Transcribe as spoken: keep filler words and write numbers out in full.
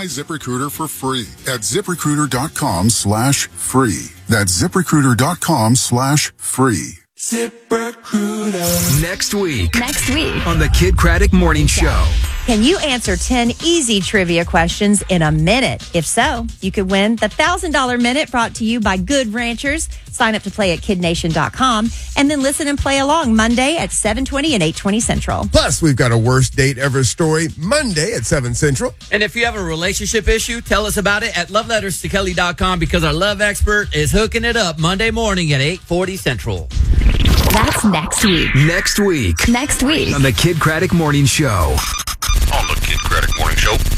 Try ZipRecruiter for free at ZipRecruiter.com slash free. That's ZipRecruiter.com slash free. ZipRecruiter. Next week. Next week. On the Kid Craddock Morning Show. Can you answer ten easy trivia questions in a minute? If so, you could win the one thousand dollars Minute brought to you by Good Ranchers. Sign up to play at kid nation dot com and then listen and play along Monday at seven twenty and eight twenty Central. Plus, we've got a worst date ever story Monday at seven Central. And if you have a relationship issue, tell us about it at love letters to kelly dot com because our love expert is hooking it up Monday morning at eight forty Central. That's next week. Next week. Next week. On the Kid Craddock Morning Show. On the Kid Craddock Morning Show.